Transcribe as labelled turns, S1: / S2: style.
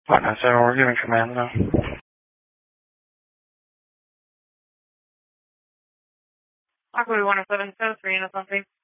S1: Partner 7, we're giving command now. Aqua 107, 3 and something.